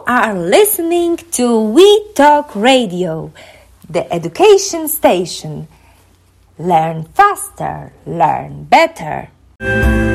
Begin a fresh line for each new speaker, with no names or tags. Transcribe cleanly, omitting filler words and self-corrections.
are listening to We Talk Radio, the education station. Learn faster, learn better.